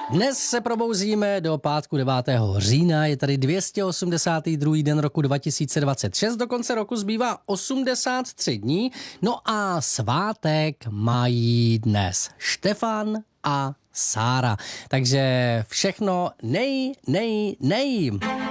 Dnes se probouzíme do pátku 9. října, je tady 282. den roku 2026, do konce roku zbývá 83 dní, no a svátek mají dnes Štefan a Sára, takže všechno nej.